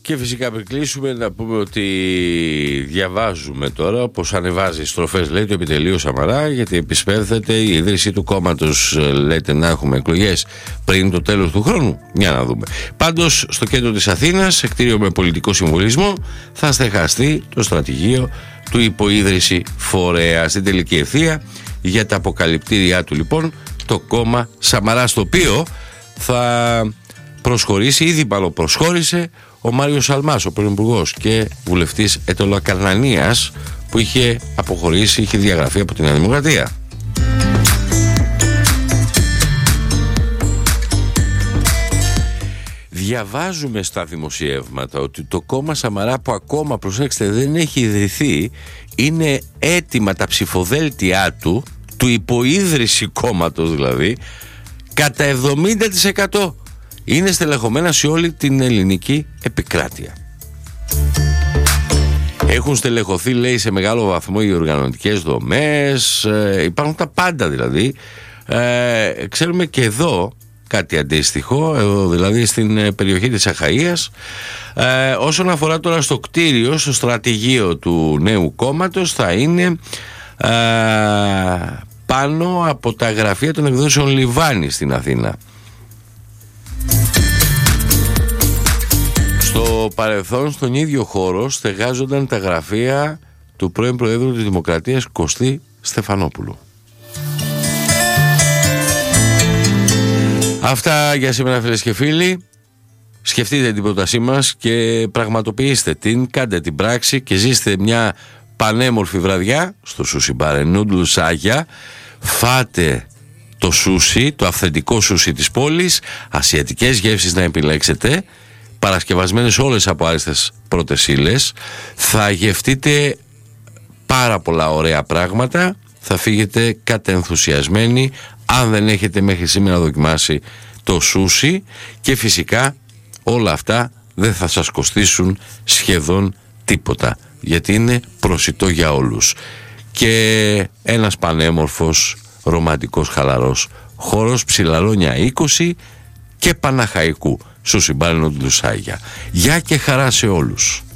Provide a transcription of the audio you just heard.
Και φυσικά πριν κλείσουμε να πούμε ότι διαβάζουμε τώρα πως ανεβάζει στροφές, λέει, το επιτελείο Σαμαρά, γιατί επισπεύθεται η ίδρυση του κόμματος. Λέτε να έχουμε εκλογές πριν το τέλος του χρόνου. Για να δούμε. Πάντως στο κέντρο της Αθήνας, σε κτίριο με πολιτικό συμβολισμό, θα στεγαστεί το στρατηγείο του υποίδρυση φορέα. Στην τελική ευθεία για τα αποκαλυπτήριά του λοιπόν το κόμμα Σαμαρά, στο οποίο θα προσχωρήσει, ήδη προσχώρησε ο Μάριος Σαλμάς, ο πρωθυπουργός και βουλευτής Αιτωλοακαρνανίας, που είχε αποχωρήσει, είχε διαγραφεί από τη Νέα Δημοκρατία. Διαβάζουμε στα δημοσιεύματα ότι το κόμμα Σαμαρά, που ακόμα, προσέξτε, δεν έχει ιδρυθεί, είναι έτοιμα τα ψηφοδέλτια του υποίδρυση κόμματος δηλαδή, κατά 70%. Είναι στελεχωμένα σε όλη την ελληνική επικράτεια. Έχουν στελεχωθεί, λέει, σε μεγάλο βαθμό οι οργανωτικές δομές, υπάρχουν τα πάντα δηλαδή. Ξέρουμε και εδώ κάτι αντίστοιχο, δηλαδή στην περιοχή της Αχαΐας. Όσον αφορά τώρα στο κτίριο, στο στρατηγείο του νέου κόμματος, θα είναι πάνω από τα γραφεία των εκδόσεων Λιβάνι στην Αθήνα. Στο παρελθόν, στον ίδιο χώρο στεγάζονταν τα γραφεία του πρώην Προέδρου της Δημοκρατίας, Κωστή Στεφανόπουλου. Αυτά για σήμερα, φίλες και φίλοι. Σκεφτείτε την πρότασή μας και πραγματοποιήστε την, κάντε την πράξη και ζήστε μια πανέμορφη βραδιά στο Sushi Bar Noodles Άγια. Φάτε το σούσι, το αυθεντικό σούσι της πόλης, ασιατικές γεύσεις να επιλέξετε, παρασκευασμένες όλες από άριστες πρώτες ύλες. Θα γευτείτε πάρα πολλά ωραία πράγματα, θα φύγετε κατενθουσιασμένοι αν δεν έχετε μέχρι σήμερα δοκιμάσει το σούσι, και φυσικά όλα αυτά δεν θα σας κοστίσουν σχεδόν τίποτα, γιατί είναι προσιτό για όλους και ένας πανέμορφος, ρομαντικός, χαλαρός χώρος, Ψηλαλόνια 20 και Παναχαϊκού, Sushi Bar Noodles Άγια. Γεια και χαρά σε όλους.